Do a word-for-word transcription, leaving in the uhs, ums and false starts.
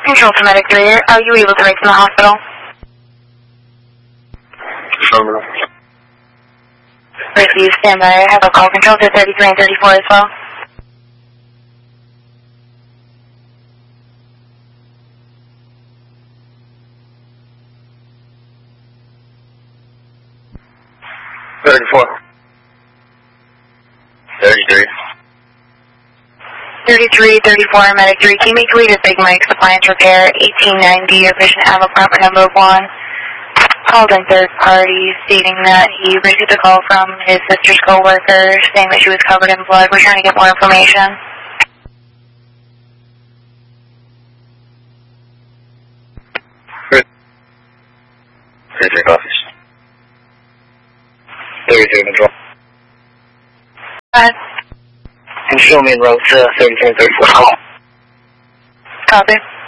Control to Medic three, are you able to reach from the hospital? Affirmative. Ricky, stand by. I have a call control to thirty-three and thirty-four as well. thirty-four. thirty-three. thirty-three, thirty-four, Medic three, Team Equally to Big Mike's Appliance Repair, eighteen ninety, your patient Ava apartment number one. Called in third party stating that he received a call from his sister's co-worker saying that she was covered in blood. We're trying to get more information. thirty-three copies. thirty-three control. Uh, And show me in route uh, thirty-three and thirty-four. copy.